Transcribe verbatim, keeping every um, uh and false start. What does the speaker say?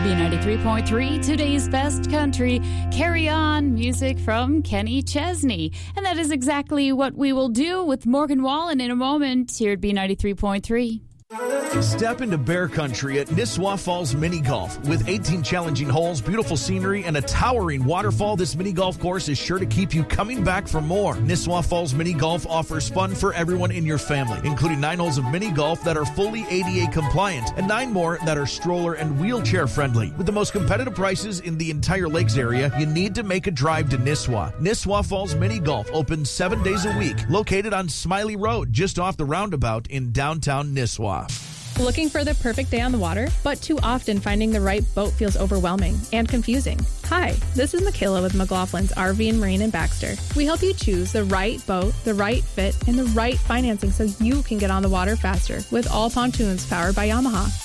B ninety-three point three, today's best country. Carry On, music from Kenny Chesney. And that is exactly what we will do with Morgan Wallen in a moment here at B ninety-three point three. Step into bear country at Nisswa Falls Mini Golf. With eighteen challenging holes, beautiful scenery, and a towering waterfall, this mini golf course is sure to keep you coming back for more. Nisswa Falls Mini Golf offers fun for everyone in your family, including nine holes of mini golf that are fully A D A compliant and nine more that are stroller and wheelchair friendly. With the most competitive prices in the entire lakes area, you need to make a drive to Nisswa. Nisswa Falls Mini Golf opens seven days a week, located on Smiley Road, just off the roundabout in downtown Nisswa. Looking for the perfect day on the water, but too often finding the right boat feels overwhelming and confusing. Hi, this is Michaela with McLaughlin's R V and Marine in Baxter. We help you choose the right boat, the right fit, and the right financing so you can get on the water faster with all pontoons powered by Yamaha.